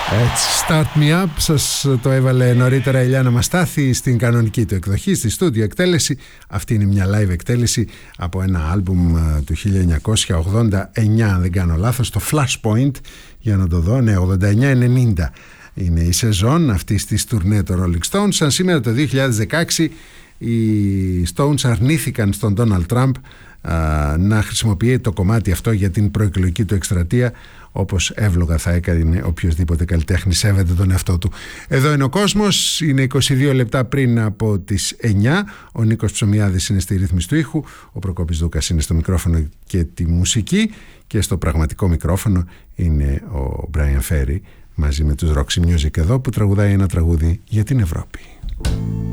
Έτσι, Start Me Up, σας το έβαλε νωρίτερα η Ηλιάνα Μαστάθη στην κανονική του εκδοχή, στη στούντιο εκτέλεση. Αυτή είναι μια live εκτέλεση από ένα άλμπουμ του 1989, αν δεν κάνω λάθος, το Flashpoint, για να το δω, ναι, 89-90 είναι η σεζόν αυτής της τουρνέ των Rolling Stones. Σαν σήμερα το 2016 οι Stones αρνήθηκαν στον Donald Trump να χρησιμοποιεί το κομμάτι αυτό για την προεκλογική του εκστρατεία, όπως εύλογα θα έκανε οποιοσδήποτε καλλιτέχνη σέβεται τον εαυτό του. Εδώ είναι ο κόσμος, είναι 22 λεπτά πριν από τις 9. Ο Νίκος Ψωμιάδης είναι στη ρύθμιση του ήχου, ο Προκόπης Δούκας είναι στο μικρόφωνο και τη μουσική, και στο πραγματικό μικρόφωνο είναι ο Brian Ferry μαζί με τους Roxy Music εδώ, που τραγουδάει ένα τραγούδι για την Ευρώπη.